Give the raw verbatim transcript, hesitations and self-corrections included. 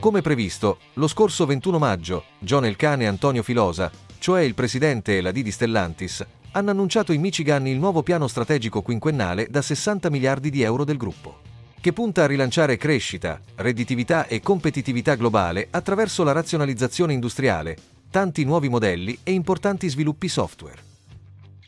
Come previsto, lo scorso ventuno maggio, John Elkann e Antonio Filosa, cioè il presidente e la D di Stellantis, hanno annunciato in Michigan il nuovo piano strategico quinquennale da sessanta miliardi di euro del gruppo, che punta a rilanciare crescita, redditività e competitività globale attraverso la razionalizzazione industriale, tanti nuovi modelli e importanti sviluppi software.